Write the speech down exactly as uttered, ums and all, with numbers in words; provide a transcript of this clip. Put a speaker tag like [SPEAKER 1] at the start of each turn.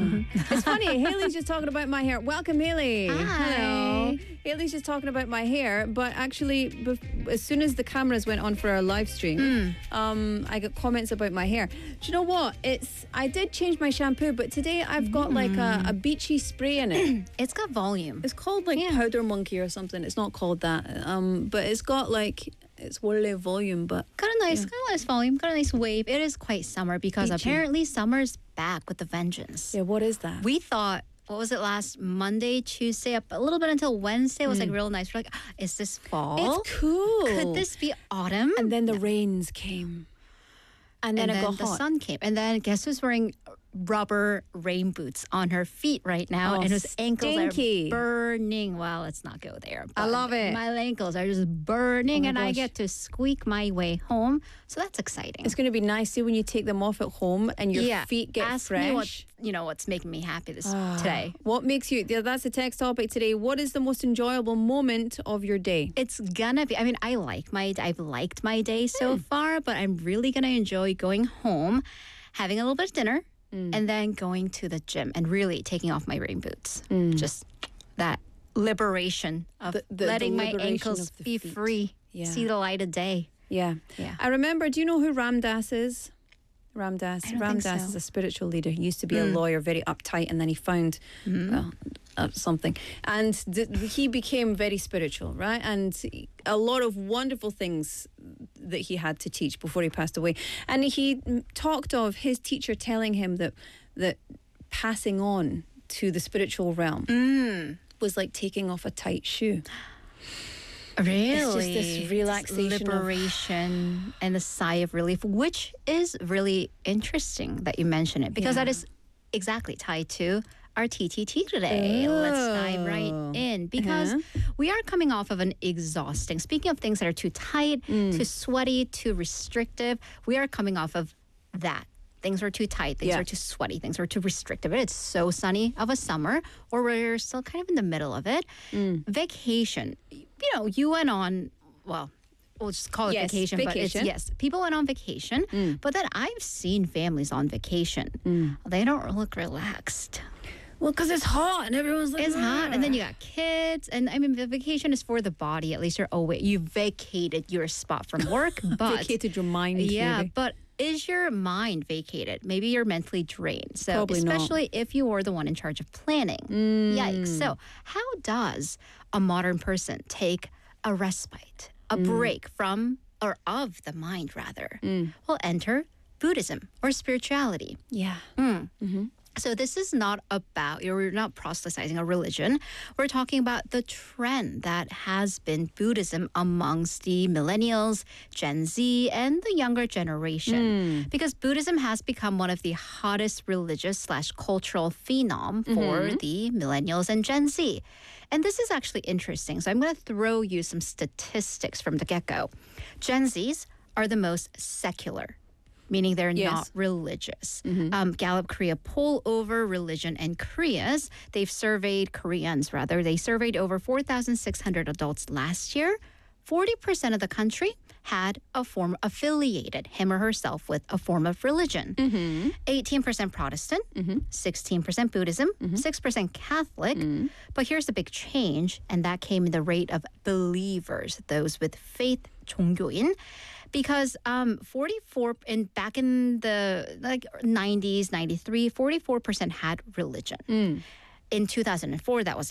[SPEAKER 1] It's funny. Haley's just talking about my hair. Welcome, Haley.
[SPEAKER 2] Hi.
[SPEAKER 1] Hello. Haley's just talking about my hair, but actually, bef- as soon as the cameras went on for our live stream,
[SPEAKER 2] Mm.
[SPEAKER 1] um, I got comments about my hair. Do you know what? It's I did change my shampoo, but today I've got like a, a beachy spray in it.
[SPEAKER 2] It's got volume.
[SPEAKER 1] It's called like
[SPEAKER 2] Yeah.
[SPEAKER 1] Powder Monkey or something. It's not called that, um, but it's got like it's 원래 volume, but
[SPEAKER 2] Got a nice, got a nice volume, got a nice wave. It is quite summer because
[SPEAKER 1] Beachy.
[SPEAKER 2] apparently summer's back with the vengeance.
[SPEAKER 1] yeah. What is that?
[SPEAKER 2] We thought, what was it, last Monday, Tuesday, up a little bit until Wednesday was like real nice. We're like, "Ah, is this fall?
[SPEAKER 1] It's cool.
[SPEAKER 2] Could this be autumn?
[SPEAKER 1] And then the rains came, and then
[SPEAKER 2] and
[SPEAKER 1] it
[SPEAKER 2] then
[SPEAKER 1] got
[SPEAKER 2] the
[SPEAKER 1] hot.
[SPEAKER 2] sun came. And then guess who's wearing rubber rain boots on her feet right now?
[SPEAKER 1] Oh,
[SPEAKER 2] and whose ankles
[SPEAKER 1] stinky.
[SPEAKER 2] are burning. Well, let's not go there.
[SPEAKER 1] I
[SPEAKER 2] but
[SPEAKER 1] love it.
[SPEAKER 2] My ankles are just burning,
[SPEAKER 1] Oh my
[SPEAKER 2] and I
[SPEAKER 1] gosh.
[SPEAKER 2] get to squeak my way home. So that's exciting.
[SPEAKER 1] It's going to be nice, see, when you take them off at home and your
[SPEAKER 2] yeah.
[SPEAKER 1] feet get
[SPEAKER 2] Ask
[SPEAKER 1] fresh.
[SPEAKER 2] me what, you know, what's making me happy this today.
[SPEAKER 1] What makes you, yeah, that's the text topic today. What is the most enjoyable moment of your day?
[SPEAKER 2] It's gonna be, I mean, I like my, I've liked my day so
[SPEAKER 1] Hmm.
[SPEAKER 2] far, but I'm really gonna enjoy going home, having a little bit of dinner,
[SPEAKER 1] Hmm.
[SPEAKER 2] and then going to the gym and really taking off my rain boots. Just that liberation of
[SPEAKER 1] Hmm. The- the-
[SPEAKER 2] letting
[SPEAKER 1] the
[SPEAKER 2] my
[SPEAKER 1] liberation
[SPEAKER 2] ankles
[SPEAKER 1] of the
[SPEAKER 2] be
[SPEAKER 1] feet.
[SPEAKER 2] free,
[SPEAKER 1] Yeah.
[SPEAKER 2] see the light of day.
[SPEAKER 1] Yeah.
[SPEAKER 2] Yeah.
[SPEAKER 1] I remember, do you know who Ram Dass is? Ram Dass.
[SPEAKER 2] I don't
[SPEAKER 1] Ram
[SPEAKER 2] think
[SPEAKER 1] Dass
[SPEAKER 2] so.
[SPEAKER 1] is a spiritual leader. He used to be a lawyer, very uptight, and then he found well, uh, something. And th- he became very spiritual, right? And a lot of wonderful things that he had to teach before he passed away. And he mm, talked of his teacher telling him that that passing on to the spiritual realm was like taking off a tight shoe.
[SPEAKER 2] Really?
[SPEAKER 1] this relaxation of-
[SPEAKER 2] liberation and a sigh of relief, which is really interesting that you mention it because
[SPEAKER 1] Yeah.
[SPEAKER 2] that is exactly tied to our T T T today. Let's dive right
[SPEAKER 1] Oh.
[SPEAKER 2] in because
[SPEAKER 1] Uh-huh.
[SPEAKER 2] we are coming off of an exhausting, speaking of things that are too tight,
[SPEAKER 1] Mm.
[SPEAKER 2] too sweaty, too restrictive, we are coming off of that. Things are too tight, things
[SPEAKER 1] Yeah.
[SPEAKER 2] are too sweaty, things are too restrictive. It's so sunny of a summer, or we're still kind of in the middle of it.
[SPEAKER 1] Mm.
[SPEAKER 2] Vacation. You know, you went on, well, we'll just call it
[SPEAKER 1] Yes,
[SPEAKER 2] vacation, but it's,
[SPEAKER 1] vacation.
[SPEAKER 2] yes, people went on vacation, but then I've seen families on vacation. They don't look relaxed.
[SPEAKER 1] Well, because it's hot and everyone's like,
[SPEAKER 2] It's hot, and then
[SPEAKER 1] "Ah."
[SPEAKER 2] you got kids, and I mean, the vacation is for the body. At least you're, oh wait, you vacated your spot from work, but
[SPEAKER 1] vacated your mind.
[SPEAKER 2] yeah,
[SPEAKER 1] maybe.
[SPEAKER 2] but is your mind vacated? Maybe you're mentally drained. So
[SPEAKER 1] Probably not.
[SPEAKER 2] especially if you are the one in charge of planning. Yikes. So how does a modern person take a respite, a break from or of the mind rather? Well, enter Buddhism or spirituality.
[SPEAKER 1] Yeah.
[SPEAKER 2] So this is not about, we're not proselytizing a religion. We're talking about the trend that has been Buddhism amongst the millennials, Gen Z, and the younger generation. Because Buddhism has become one of the hottest religious slash cultural phenom for the millennials and Gen Z. And this is actually interesting. So I'm going to throw you some statistics from the get-go. Gen Zs are the most secular, meaning they're
[SPEAKER 1] Yes.
[SPEAKER 2] not religious. Um, Gallup Korea poll over religion and Koreas. They've surveyed Koreans, rather. They surveyed over four thousand six hundred adults last year. forty percent of the country had a form affiliated him or herself with a form of religion. eighteen percent Protestant, sixteen percent Buddhism, six percent Catholic. But here's the big change, and that came in the rate of believers, those with faith, 종교인. Because um, forty-four in back in the like nineties, ninety-three, forty-four percent had religion. In two thousand four, that was